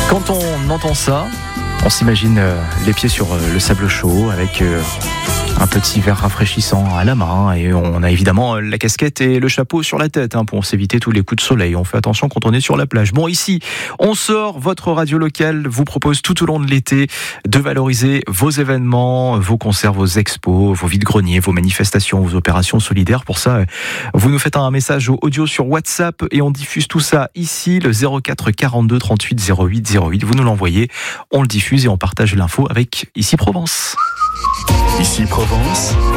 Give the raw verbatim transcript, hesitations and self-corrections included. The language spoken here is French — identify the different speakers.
Speaker 1: Quand on entend ça, on s'imagine euh, les pieds sur euh, le sable chaud avec euh, un petit verre rafraîchissant à la main, et on a évidemment la casquette et le chapeau sur la tête hein, pour s'éviter tous les coups de soleil. On fait attention quand on est sur la plage. Bon, ici, on sort. Votre radio locale vous propose tout au long de l'été de valoriser vos événements, vos concerts, vos expos, vos vides-greniers, vos manifestations, vos opérations solidaires. Pour ça, vous nous faites un message audio sur WhatsApp et on diffuse tout ça ici, le zéro quatre quarante-deux trente-huit zéro huit zéro huit. Vous nous l'envoyez, on le diffuse et on partage l'info avec Ici Provence.
Speaker 2: Ici Provence.